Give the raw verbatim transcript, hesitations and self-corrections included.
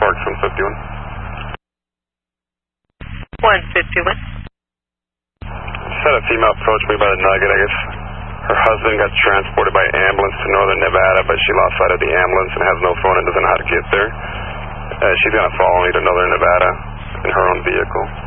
Parks, one fifty-one. one fifty-one. Just had a female approach me by the Nugget. I guess her husband got transported by ambulance to northern Nevada, but she lost sight of the ambulance and has no phone and doesn't know how to get there. Uh, she's going to follow me to northern Nevada in her own vehicle.